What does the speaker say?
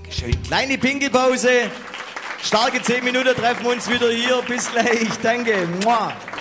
Schön. Kleine Pinkelpause. Starke 10 Minuten treffen wir uns wieder hier. Bis gleich. Danke. Mua.